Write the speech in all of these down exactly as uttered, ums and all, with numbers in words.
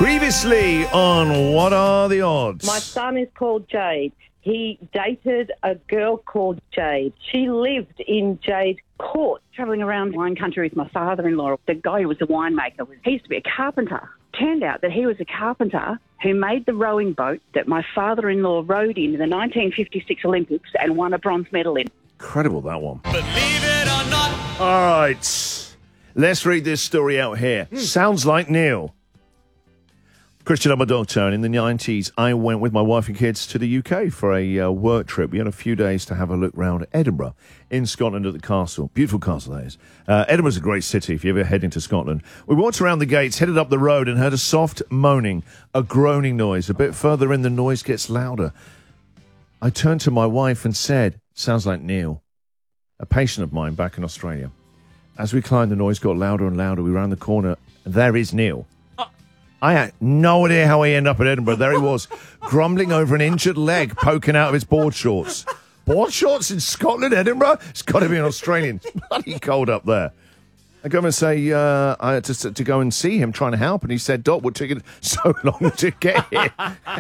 Previously on What Are the Odds? My son is called Jade. He dated a girl called Jade. She lived in Jade Court. Travelling around wine country with my father-in-law. The guy who was a winemaker, he used to be a carpenter. Turned out that he was a carpenter who made the rowing boat that my father-in-law rowed in in the nineteen fifty-six Olympics and won a bronze medal in. Incredible, that one. Believe it or not. All right. Let's read this story out here. Mm. Sounds like Neil. Christian, I'm a doctor, and in the nineties, I went with my wife and kids to the U K for a uh, work trip. We had a few days to have a look round Edinburgh in Scotland at the castle. Beautiful castle, that is. Uh, Edinburgh's a great city if you ever head into Scotland. We walked around the gates, headed up the road, and heard a soft moaning, a groaning noise. A bit further in, the noise gets louder. I turned to my wife and said, sounds like Neil, a patient of mine back in Australia. As we climbed, the noise got louder and louder. We round the corner, and there is Neil. I had no idea how he ended up in Edinburgh. There he was, grumbling over an injured leg poking out of his board shorts. Board shorts in Scotland, Edinburgh? It's got to be an Australian. It's bloody cold up there. I go and say, uh, I had to, to go and see him trying to help, and he said, Doc, what took it so long to get here?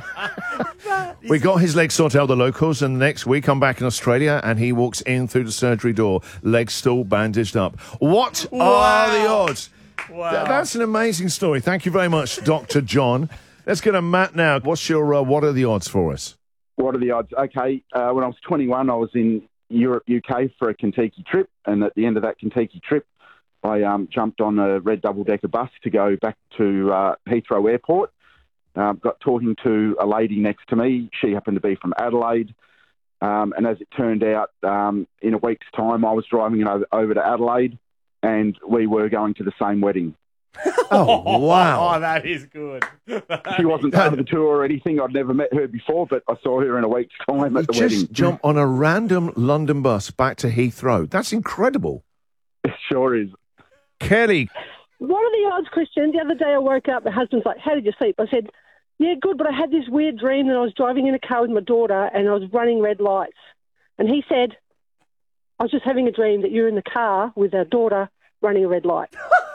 We got his leg sorted out with the locals, and the next week I'm back in Australia, and he walks in through the surgery door, leg still bandaged up. What wow. are the odds? Wow. Th- that's an amazing story. Thank you very much, Doctor John. Let's get to Matt now. What's your, uh, what are the odds for us? What are the odds? Okay, uh, when I was twenty-one, I was in Europe, U K for a Kentucky trip, and at the end of that Kentucky trip, I um, jumped on a red double-decker bus to go back to uh, Heathrow Airport. Uh, got talking to a lady next to me. She happened to be from Adelaide. Um, and as it turned out, um, in a week's time, I was driving over, over to Adelaide, and we were going to the same wedding. Oh, wow. Oh, that is good. She wasn't part of the tour or anything. I'd never met her before, but I saw her in a week's time at you the just wedding. Just jump on a random London bus back to Heathrow. That's incredible. It sure is. Kelly. What are the odds, Christian? The other day I woke up, my husband's like, how did you sleep? I said, yeah, good, but I had this weird dream that I was driving in a car with my daughter and I was running red lights. And he said, I was just having a dream that you're in the car with our daughter running a red light.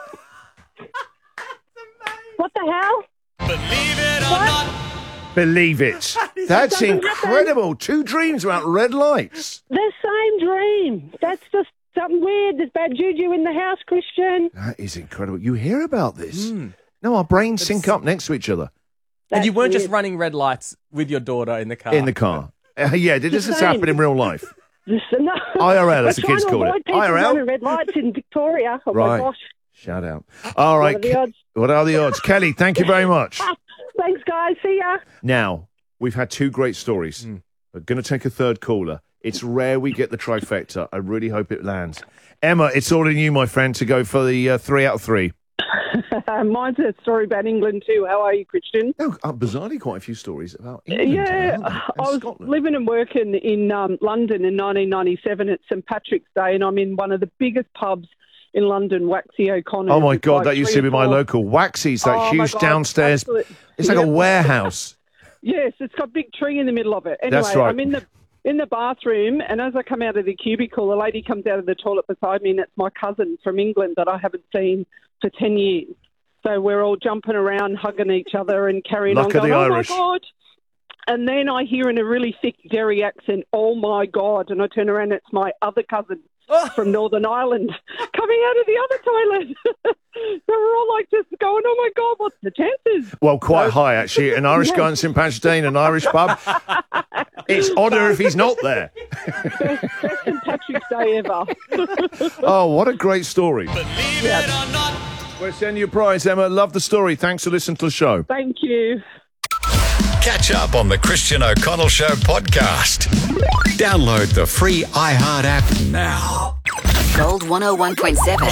What the hell? Believe it or what? not. Believe it. That's incredible. Happen. Two dreams about red lights. The same dream. That's just something weird. There's bad juju in the house, Christian. That is incredible. You hear about this? Mm. No, our brains That's... sync up next to each other. That's and you weren't weird. just running red lights with your daughter in the car? In the car. Uh, yeah, did this happen in real life? This, no. I R L, as the kids call it. I R L? Red lights in Victoria. Oh, right. my gosh. Shout out. All right. What are the odds? What are the odds? Kelly, thank you very much. Thanks, guys. See ya. Now, we've had two great stories. Mm. We're going to take a third caller. It's rare we get the trifecta. I really hope it lands. Emma, it's all in you, my friend, to go for the uh, three out of three. Mine's a story about England too. How are you, Christian? Oh, uh, bizarrely, quite a few stories about England. Yeah, and, and I was Scotland. living and working in um, London in nineteen ninety-seven at Saint Patrick's Day, and I'm in one of the biggest pubs in London, Waxy O'Connor. Oh my God, like that used to be my local. Waxy's, that oh huge God, downstairs. absolute. It's like yep. a warehouse. Yes, it's got a big tree in the middle of it. Anyway, That's right. I'm in the in the bathroom, and as I come out of the cubicle, a lady comes out of the toilet beside me, and it's my cousin from England that I haven't seen for ten years. So we're all jumping around, hugging each other and carrying Luck on, going, the oh, Irish. my God. And then I hear in a really thick Derry accent, oh, my God. And I turn around, and it's my other cousin from Northern Ireland coming out of the other toilet. So we're all like just going, oh, my God, what's the chances? Well, quite so, high, actually. An Irish guy in Saint Patrick's Day in an Irish pub. It's odder if he's not there. Best, best Saint Patrick's Day ever. Oh, what a great story. Believe yeah. it or not. We're sending you a prize, Emma. Love the story. Thanks for listening to the show. Thank you. Catch up on the Christian O'Connell Show podcast. Download the free iHeart app now. Gold one oh one point seven.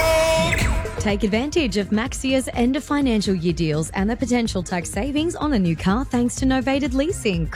Take advantage of Maxia's end of financial year deals and the potential tax savings on a new car thanks to novated leasing.